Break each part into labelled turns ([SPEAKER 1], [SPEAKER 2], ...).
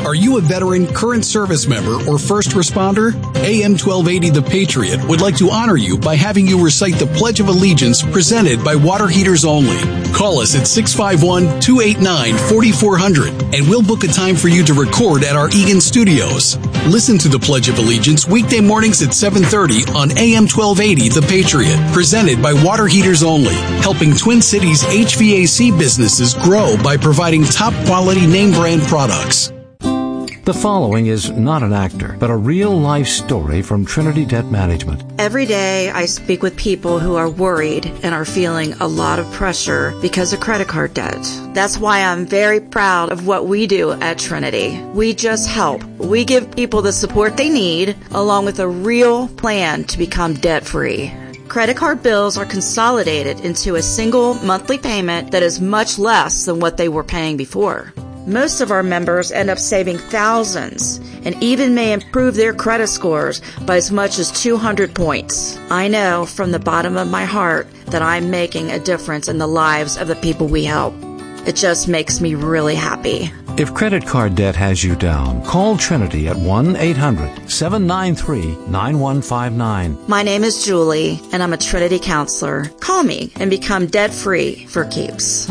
[SPEAKER 1] Are you a veteran, current service member, or first responder? AM 1280 The Patriot would like to honor you by having you recite the Pledge of Allegiance presented by Water Heaters Only. Call us at 651-289-4400 and we'll book a time for you to record at our Eagan studios. Listen to the Pledge of Allegiance weekday mornings at 7:30 on AM 1280 The Patriot, presented by Water Heaters Only, helping Twin Cities HVAC businesses grow by providing top quality name brand products.
[SPEAKER 2] The following is not an actor, but a real-life story from Trinity Debt Management.
[SPEAKER 3] Every day I speak with people who are worried and are feeling a lot of pressure because of credit card debt. That's why I'm very proud of what we do at Trinity. We just help. We give people the support they need, along with a real plan to become debt-free. Credit card bills are consolidated into a single monthly payment that is much less than what they were paying before. Most of our members end up saving thousands and even may improve their credit scores by as much as 200 points. I know from the bottom of my heart that I'm making a difference in the lives of the people we help. It just makes me really happy.
[SPEAKER 2] If credit card debt has you down, call Trinity at 1-800-793-9159.
[SPEAKER 3] My name is Julie, and I'm a Trinity counselor. Call me and become debt-free for keeps.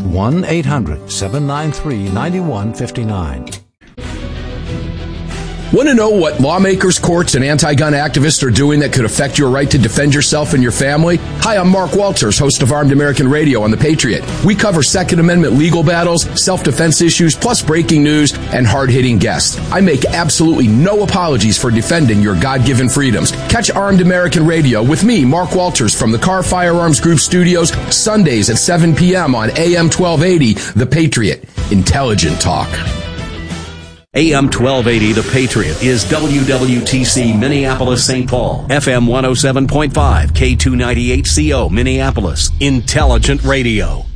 [SPEAKER 2] 1-800-793-9159.
[SPEAKER 4] Want to know what lawmakers, courts, and anti-gun activists are doing that could affect your right to defend yourself and your family? Hi, I'm Mark Walters, host of Armed American Radio on The Patriot. We cover Second Amendment legal battles, self-defense issues, plus breaking news and hard-hitting guests. I make absolutely no apologies for defending your God-given freedoms. Catch Armed American Radio with me, Mark Walters, from the Carr Firearms Group studios, Sundays at 7 p.m. on AM 1280, The Patriot. Intelligent talk.
[SPEAKER 5] AM 1280 The Patriot is WWTC Minneapolis St. Paul, FM 107.5, K298CO Minneapolis, Intelligent Radio.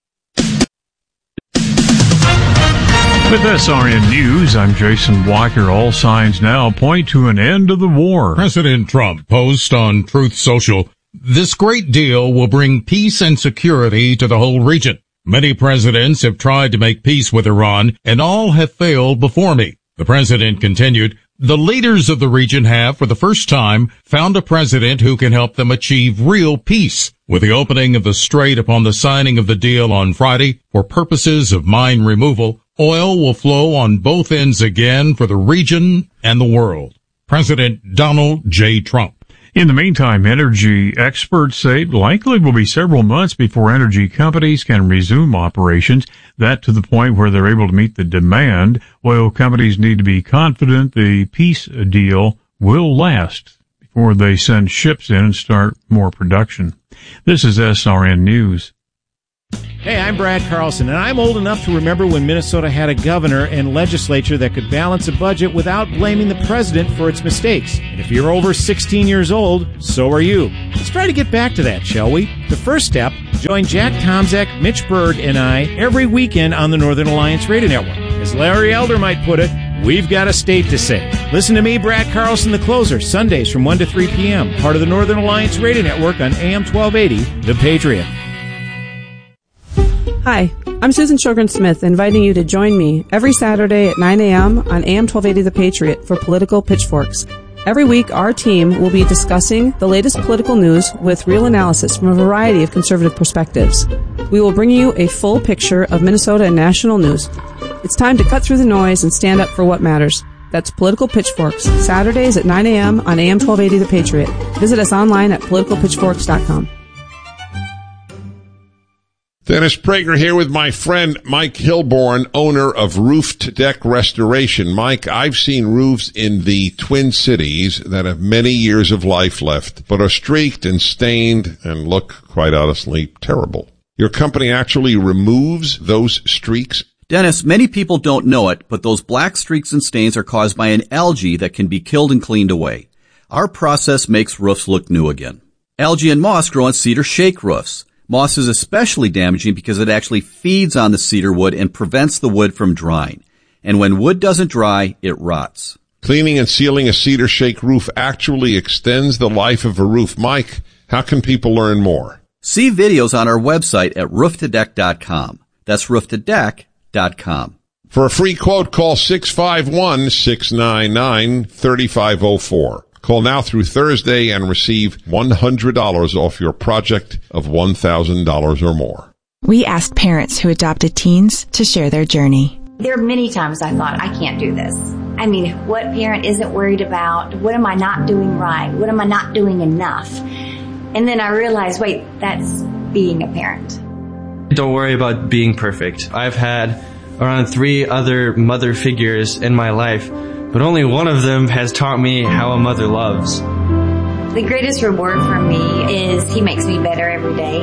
[SPEAKER 6] With SRN News, I'm Jason Walker. All signs now point to an end of the war.
[SPEAKER 7] President Trump posts on Truth Social, "This great deal will bring peace and security to the whole region. Many presidents have tried to make peace with Iran, and all have failed before me." The president continued, "The leaders of the region have, for the first time, found a president who can help them achieve real peace. With the opening of the strait upon the signing of the deal on Friday for purposes of mine removal, oil will flow on both ends again for the region and the world." President Donald J. Trump.
[SPEAKER 6] In the meantime, energy experts say it likely will be several months before energy companies can resume operations, that to the point where they're able to meet the demand. Oil companies need to be confident the peace deal will last before they send ships in and start more production. This is SRN News.
[SPEAKER 8] Hey, I'm Brad Carlson, and I'm old enough to remember when Minnesota had a governor and legislature that could balance a budget without blaming the president for its mistakes. And if you're over 16 years old, so are you. Let's try to get back to that, shall we? The first step, join Jack Tomzak, Mitch Berg, and I every weekend on the Northern Alliance Radio Network. As Larry Elder might put it, we've got a state to save. Listen to me, Brad Carlson, the closer, Sundays from 1 to 3 p.m., part of the Northern Alliance Radio Network on AM 1280, The Patriot.
[SPEAKER 9] Hi, I'm Susan Sjogren-Smith, inviting you to join me every Saturday at 9 a.m. on AM 1280 The Patriot for Political Pitchforks. Every week, our team will be discussing the latest political news with real analysis from a variety of conservative perspectives. We will bring you a full picture of Minnesota and national news. It's time to cut through the noise and stand up for what matters. That's Political Pitchforks, Saturdays at 9 a.m. on AM 1280 The Patriot. Visit us online at politicalpitchforks.com.
[SPEAKER 10] Dennis Prager here with my friend Mike Hilborn, owner of Roof to Deck Restoration. Mike, I've seen roofs in the Twin Cities that have many years of life left, but are streaked and stained and look, quite honestly, terrible. Your company actually removes those streaks?
[SPEAKER 11] Dennis, many people don't know it, but those black streaks and stains are caused by an algae that can be killed and cleaned away. Our process makes roofs look new again. Algae and moss grow on cedar shake roofs. Moss is especially damaging because it actually feeds on the cedar wood and prevents the wood from drying. And when wood doesn't dry, it rots.
[SPEAKER 10] Cleaning and sealing a cedar shake roof actually extends the life of a roof. Mike, how can people learn more?
[SPEAKER 11] See videos on our website at rooftodeck.com. That's rooftodeck.com.
[SPEAKER 10] For a free quote, call 651-699-3504. Call now through Thursday and receive $100 off your project of $1,000 or more.
[SPEAKER 12] We asked parents who adopted teens to share their journey.
[SPEAKER 13] There are many times I thought, I can't do this. I mean, what parent isn't worried about? What am I not doing right? What am I not doing enough? And then I realized, wait, that's being a parent.
[SPEAKER 14] Don't worry about being perfect. I've had around 3 other mother figures in my life, but only one of them has taught me how a mother loves.
[SPEAKER 13] The greatest reward for me is he makes me better every day.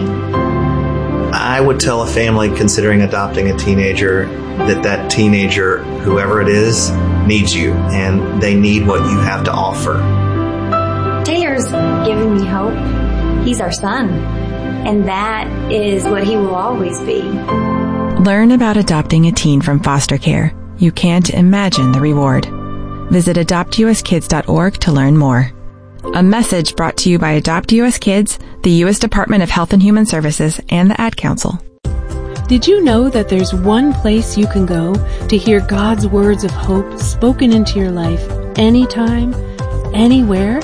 [SPEAKER 15] I would tell a family considering adopting a teenager that teenager, whoever it is, needs you, and they need what you have to offer.
[SPEAKER 13] Taylor's giving me hope. He's our son, and that is what he will always be.
[SPEAKER 12] Learn about adopting a teen from foster care. You can't imagine the reward. Visit adoptuskids.org to learn more. A message brought to you by Adopt US Kids, the U.S. Department of Health and Human Services, and the Ad Council.
[SPEAKER 16] Did you know that there's one place you can go to hear God's words of hope spoken into your life anytime, anywhere?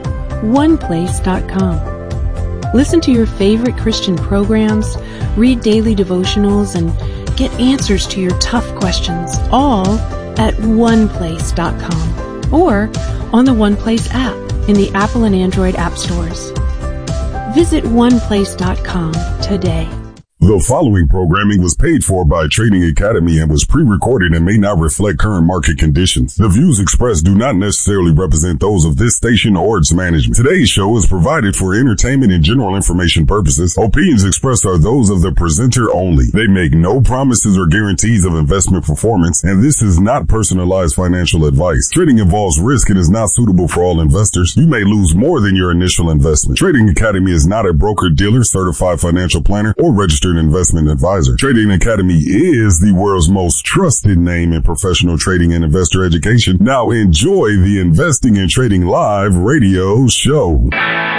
[SPEAKER 16] OnePlace.com. Listen to your favorite Christian programs, read daily devotionals, and get answers to your tough questions, all at OnePlace.com or on the OnePlace app in the Apple and Android app stores. Visit OnePlace.com today.
[SPEAKER 17] The following programming was paid for by Trading Academy and was pre-recorded and may not reflect current market conditions. The views expressed do not necessarily represent those of this station or its management. Today's show is provided for entertainment and general information purposes. Opinions expressed are those of the presenter only. They make no promises or guarantees of investment performance, and this is not personalized financial advice. Trading involves risk and is not suitable for all investors. You may lose more than your initial investment. Trading Academy is not a broker-dealer, certified financial planner, or registered investment advisor. Trading Academy is the world's most trusted name in professional trading and investor education. Now enjoy the Investing and Trading Live radio show.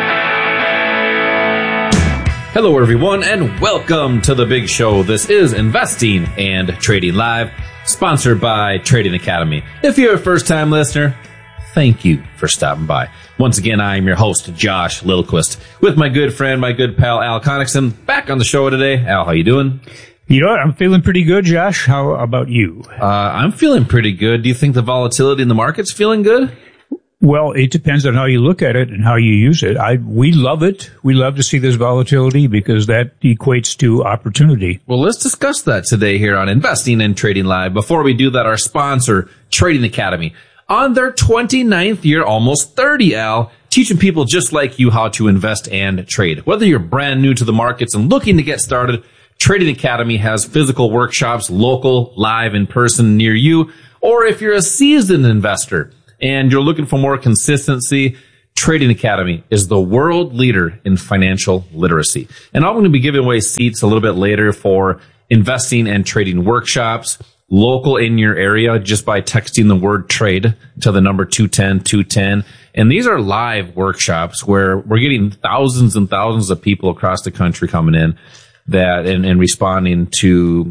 [SPEAKER 18] Hello everyone and welcome to the big show. This is Investing and Trading Live, sponsored by Trading Academy. If you're a first-time listener, thank you for stopping by. Once again, I am your host, Josh Lilquist, with my good friend, my good pal, Al Connickson, back on the show today. Al, how you doing?
[SPEAKER 19] You know what? I'm feeling pretty good, Josh. How about you?
[SPEAKER 18] I'm feeling pretty good. Do you think the volatility in the market's feeling good?
[SPEAKER 19] Well, it depends on how you look at it and how you use it. We love it. We love to see this volatility because that equates to opportunity.
[SPEAKER 18] Well, let's discuss that today here on Investing and Trading Live. Before we do that, our sponsor, Trading Academy, on their 29th year, almost 30, Al, teaching people just like you how to invest and trade. Whether you're brand new to the markets and looking to get started, Trading Academy has physical workshops, local, live, in person near you. Or if you're a seasoned investor and you're looking for more consistency, Trading Academy is the world leader in financial literacy. And I'm going to be giving away seats a little bit later for investing and trading workshops, local in your area, just by texting the word trade to the number 210-210. And these are live workshops where we're getting thousands and thousands of people across the country coming in that and responding to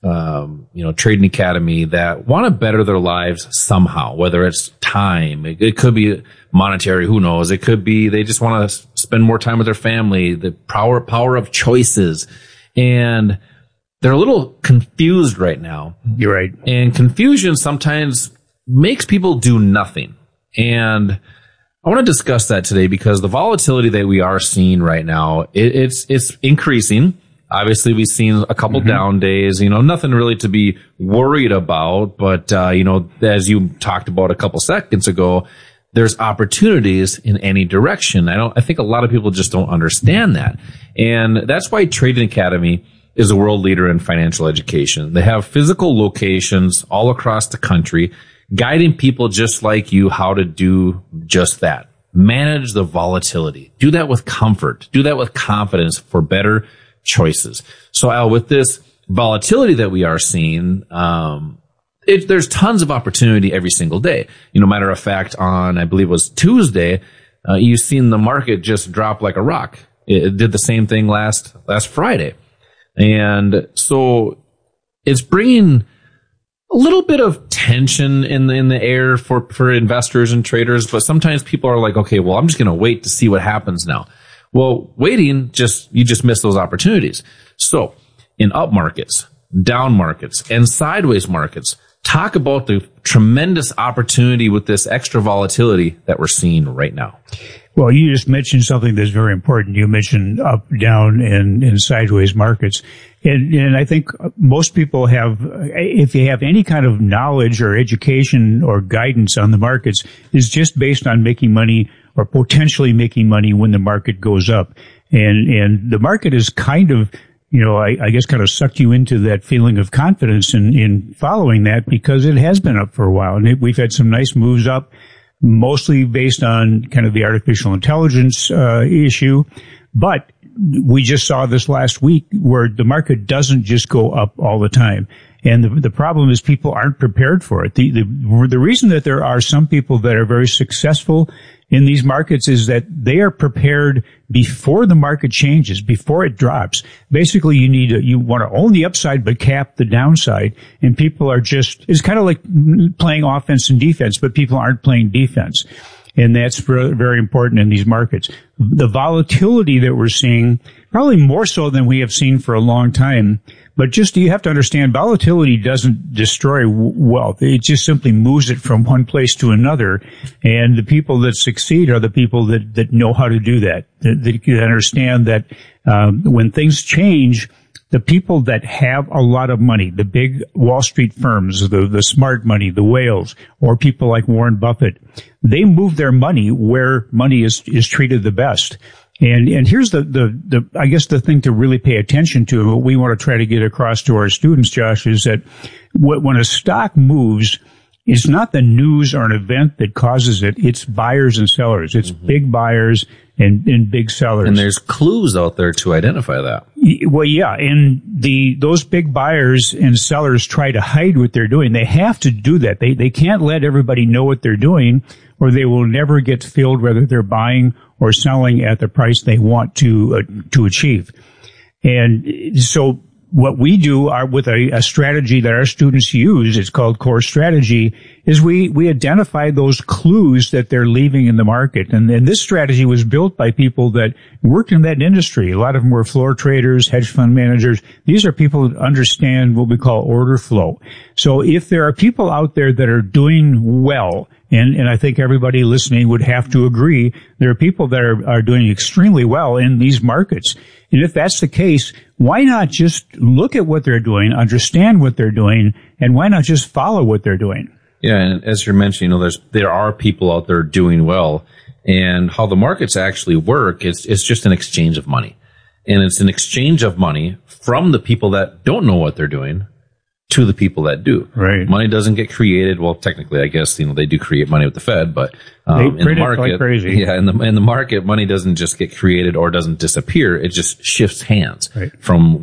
[SPEAKER 18] Trading Academy that want to better their lives somehow, whether it's time, it could be monetary, who knows, it could be they just want to spend more time with their family, the power of choices. And they're a little confused right now.
[SPEAKER 19] You're right.
[SPEAKER 18] And confusion sometimes makes people do nothing. And I want to discuss that today because the volatility that we are seeing right now, it's increasing. Obviously, we've seen a couple down days, nothing really to be worried about. But, as you talked about a couple seconds ago, there's opportunities in any direction. I think a lot of people just don't understand that. And that's why Trading Academy is a world leader in financial education. They have physical locations all across the country, guiding people just like you how to do just that. Manage the volatility. Do that with comfort. Do that with confidence for better choices. So, Al, with this volatility that we are seeing, there's tons of opportunity every single day. Matter of fact, on, I believe it was Tuesday, you've seen the market just drop like a rock. It did the same thing last Friday. And so it's bringing a little bit of tension in the air for investors and traders, but sometimes people are like, okay, well, I'm just going to wait to see what happens now. Well, waiting, you just miss those opportunities. So in up markets, down markets, and sideways markets, talk about the tremendous opportunity with this extra volatility that we're seeing right now.
[SPEAKER 19] Well, you just mentioned something that's very important. You mentioned up, down, and sideways markets. And I think most people have, if you have any kind of knowledge or education or guidance on the markets, is just based on making money or potentially making money when the market goes up. And the market is kind of, I guess kind of sucked you into that feeling of confidence in following that, because it has been up for a while. And we've had some nice moves up, mostly based on kind of the artificial intelligence issue. But we just saw this last week where the market doesn't just go up all the time. And the problem is people aren't prepared for it. The reason that there are some people that are very successful in these markets is that they are prepared before the market changes, before it drops. Basically, you want to own the upside but cap the downside. And people are it's kind of like playing offense and defense, but people aren't playing defense. And that's very important in these markets. The volatility that we're seeing, probably more so than we have seen for a long time, but just you have to understand, volatility doesn't destroy wealth. It just simply moves it from one place to another. And the people that succeed are the people that know how to do that. They can understand that when things change, the people that have a lot of money, the big Wall Street firms, the smart money, the whales, or people like Warren Buffett, they move their money where money is treated the best. And here's I guess the thing to really pay attention to, what we want to try to get across to our students, Josh, is that when a stock moves, it's not the news or an event that causes it. It's buyers and sellers. It's big buyers and big sellers.
[SPEAKER 18] And there's clues out there to identify that.
[SPEAKER 19] Well, yeah. And those big buyers and sellers try to hide what they're doing. They have to do that. They can't let everybody know what they're doing, or they will never get filled whether they're buying or selling at the price they want to achieve. And so what we do with a strategy that our students use, it's called Core Strategy, is we identify those clues that they're leaving in the market. And this strategy was built by people that worked in that industry. A lot of them were floor traders, hedge fund managers. These are people that understand what we call order flow. So if there are people out there that are doing well, and I think everybody listening would have to agree, there are people that are doing extremely well in these markets. And if that's the case, why not just look at what they're doing, understand what they're doing, and why not just follow what they're doing?
[SPEAKER 18] Yeah, and as you're mentioning, there are people out there doing well, and how the markets actually work is just an exchange of money. And it's an exchange of money from the people that don't know what they're doing to the people that do.
[SPEAKER 19] Right.
[SPEAKER 18] Money doesn't get created. Well, technically, I guess, they do create money with the Fed, but,
[SPEAKER 19] they
[SPEAKER 18] in the market,
[SPEAKER 19] like crazy.
[SPEAKER 18] Yeah, in the market, money doesn't just get created or doesn't disappear. It just shifts hands from